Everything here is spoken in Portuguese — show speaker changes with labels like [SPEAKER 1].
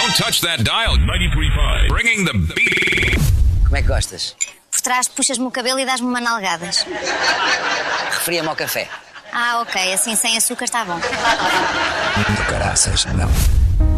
[SPEAKER 1] Don't touch that dial. 93.5. Bringing the beat.
[SPEAKER 2] Como é que gostas?
[SPEAKER 3] Por trás puxas-me o cabelo e dás-me uma nalgadas.
[SPEAKER 2] Referia-me ao café.
[SPEAKER 3] Ah, ok, assim sem açúcar está bom.
[SPEAKER 2] Do caraças, não.